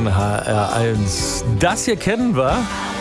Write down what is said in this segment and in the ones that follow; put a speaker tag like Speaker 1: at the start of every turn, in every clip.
Speaker 1: von HR1. Das hier kennen wir.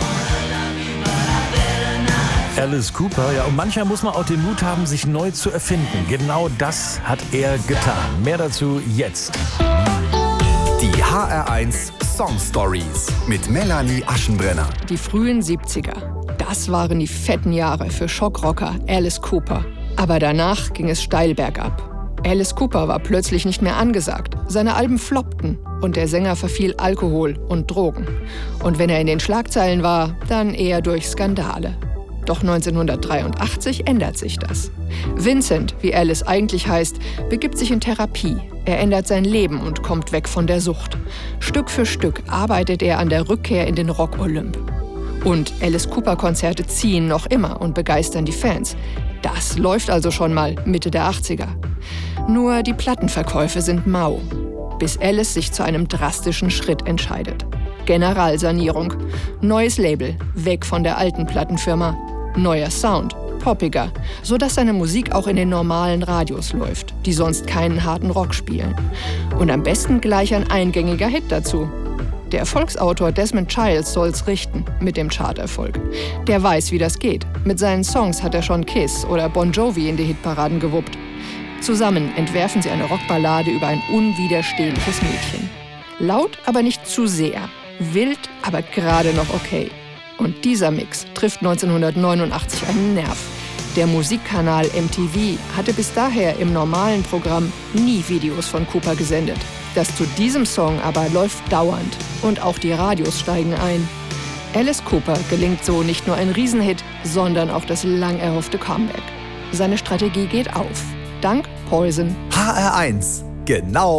Speaker 1: Alice Cooper, ja, und mancher muss man auch den Mut haben, sich neu zu erfinden. Genau das hat er getan. Mehr dazu jetzt.
Speaker 2: Die HR1 Song Stories mit Melanie Aschenbrenner.
Speaker 3: Die frühen 70er. Das waren die fetten Jahre für Schockrocker Alice Cooper. Aber danach ging es steil bergab. Alice Cooper war plötzlich nicht mehr angesagt. Seine Alben floppten und der Sänger verfiel Alkohol und Drogen. Und wenn er in den Schlagzeilen war, dann eher durch Skandale. Doch 1983 ändert sich das. Vincent, wie Alice eigentlich heißt, begibt sich in Therapie. Er ändert sein Leben und kommt weg von der Sucht. Stück für Stück arbeitet er an der Rückkehr in den Rock-Olymp. Und Alice Cooper-Konzerte ziehen noch immer und begeistern die Fans. Das läuft also schon mal Mitte der 80er. Nur die Plattenverkäufe sind mau, bis Alice sich zu einem drastischen Schritt entscheidet. Generalsanierung, neues Label, weg von der alten Plattenfirma, neuer Sound, poppiger, sodass seine Musik auch in den normalen Radios läuft, die sonst keinen harten Rock spielen. Und am besten gleich ein eingängiger Hit dazu. Der Erfolgsautor Desmond Childs soll's richten mit dem Charterfolg. Der weiß, wie das geht. Mit seinen Songs hat er schon Kiss oder Bon Jovi in die Hitparaden gewuppt. Zusammen entwerfen sie eine Rockballade über ein unwiderstehliches Mädchen. Laut, aber nicht zu sehr. Wild, aber gerade noch okay. Und dieser Mix trifft 1989 einen Nerv. Der Musikkanal MTV hatte bis daher im normalen Programm nie Videos von Cooper gesendet. Das zu diesem Song aber läuft dauernd und auch die Radios steigen ein. Alice Cooper gelingt so nicht nur ein Riesenhit, sondern auch das lang erhoffte Comeback. Seine Strategie geht auf. Dank Poison.
Speaker 2: HR1, genau